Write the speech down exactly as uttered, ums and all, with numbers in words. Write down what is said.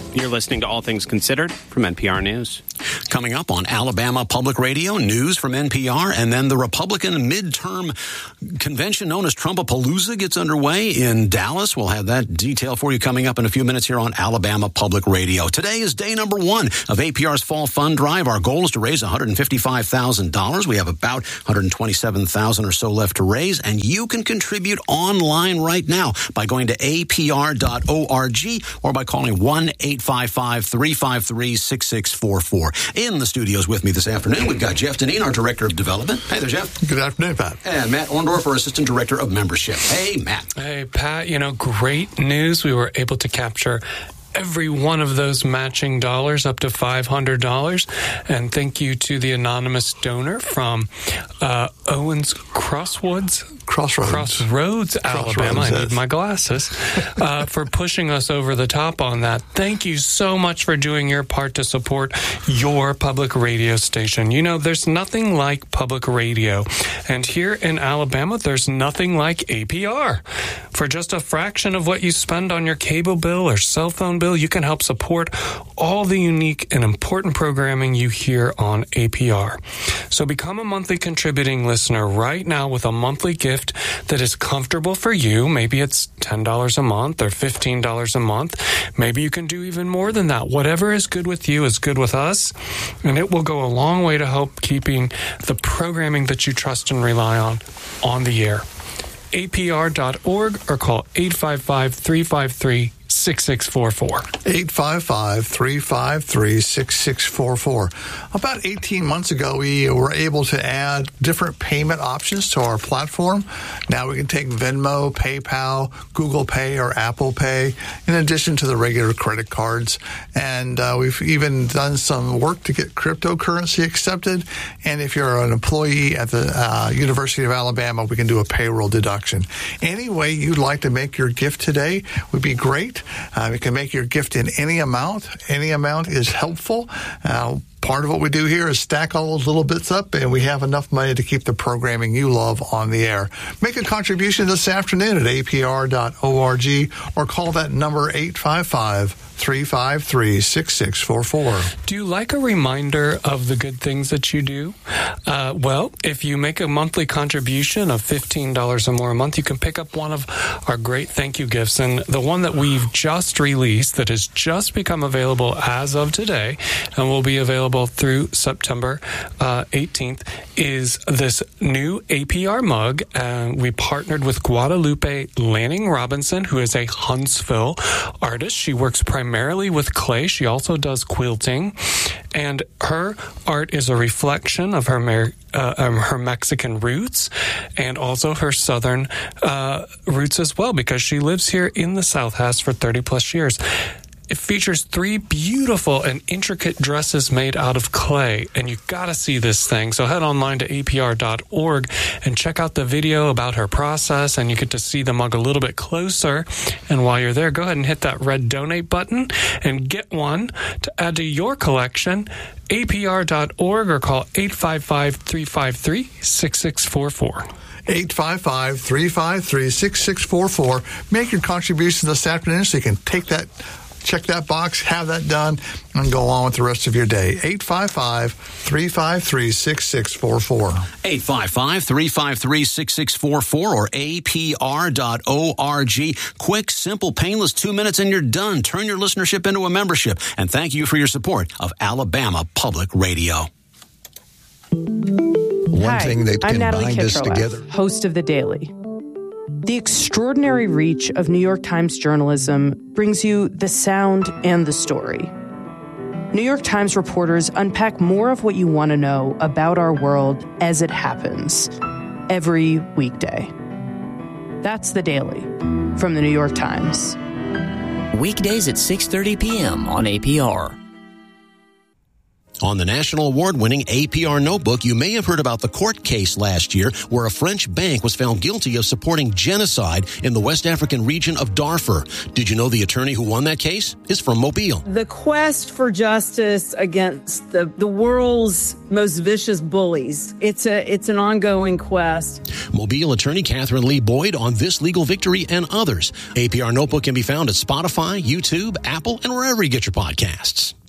You're listening to All Things Considered from N P R News. Coming up on Alabama Public Radio, news from N P R, and then the Republican midterm convention known as Trumpapalooza gets underway in Dallas. We'll have that detail for you coming up in a few minutes here on Alabama Public Radio. Today is day number one of A P R's Fall Fund Drive. Our goal is to raise one hundred fifty-five thousand dollars. We have about one hundred twenty-seven thousand dollars or so left to raise, and you can contribute online right now by going to A P R dot org or by calling one eight five five, three five three, six six four four. In the studios with me this afternoon, we've got Jeff Deneen, our Director of Development. Hey there, Jeff. Good afternoon, Pat. And Matt Orndorff, our Assistant Director of Membership. Hey, Matt. Hey, Pat. You know, great news. We were able to capture every one of those matching dollars up to five hundred dollars. And thank you to the anonymous donor from uh, Owens Crosswoods. Crossroads. Crossroads, Alabama. Crossroads, I yes. need my glasses. Uh, for pushing us over the top on that. Thank you so much for doing your part to support your public radio station. You know, there's nothing like public radio. And here in Alabama, there's nothing like A P R. For just a fraction of what you spend on your cable bill or cell phone bill, you can help support all the unique and important programming you hear on A P R. So become a monthly contributing listener right now with a monthly gift that is comfortable for you. Maybe it's ten dollars a month or fifteen dollars a month. Maybe you can do even more than that. Whatever is good with you is good with us, and it will go a long way to help keeping the programming that you trust and rely on on the air. A P R dot org or call eight five five, three five three, six six four four. eight five five, three five three, six six four four. About eighteen months ago, we were able to add different payment options to our platform. Now we can take Venmo, PayPal, Google Pay, or Apple Pay, in addition to the regular credit cards. And uh, we've even done some work to get cryptocurrency accepted. And if you're an employee at the uh, University of Alabama, we can do a payroll deduction. Any way you'd like to make your gift today would be great. Uh, you can make your gift in any amount. Any amount is helpful. Uh, part of what we do here is stack all those little bits up, and we have enough money to keep the programming you love on the air. Make a contribution this afternoon at A P R dot org or call that number eight five five, three five three, six six four four. Do you like a reminder of the good things that you do? Uh, well, if you make a monthly contribution of fifteen dollars or more a month, you can pick up one of our great thank you gifts. And the one that we've just released that has just become available as of today and will be available through September uh, eighteenth is this new A P R mug. Uh, we partnered with Guadalupe Lanning Robinson, who is a Huntsville artist. She works primarily with clay. She also does quilting. And her art is a reflection of her Mer- uh, um, her Mexican roots and also her Southern uh, roots as well, because she lives here in the South, has for thirty plus years. It features three beautiful and intricate dresses made out of clay, and you gotta see this thing. So head online to A P R dot org and check out the video about her process, and you get to see the mug a little bit closer. And while you're there, go ahead and hit that red donate button and get one to add to your collection. A P R dot org or call eight five five, three five three, six six four four. eight five five, three five three, six six four four. Make your contribution this afternoon so you can take that, check that box, have that done, and go on with the rest of your day. eight five five, three five three, six six four four. eight five five, three five three, six six four four or A P R dot org. Quick, simple, painless, two minutes and you're done. Turn your listenership into a membership. And thank you for your support of Alabama Public Radio. One Hi, thing that I'm can Natalie bind us Kitrowa, together. host of The Daily. The extraordinary reach of New York Times journalism brings you the sound and the story. New York Times reporters unpack more of what you want to know about our world as it happens every weekday. That's The Daily from the New York Times. Weekdays at six thirty p.m. on A P R. On the national award-winning A P R Notebook, you may have heard about the court case last year where a French bank was found guilty of supporting genocide in the West African region of Darfur. Did you know the attorney who won that case is from Mobile? The quest for justice against the, the world's most vicious bullies. It's a it's an ongoing quest. Mobile attorney Catherine Lee Boyd on this legal victory and others. A P R Notebook can be found at Spotify, YouTube, Apple, and wherever you get your podcasts.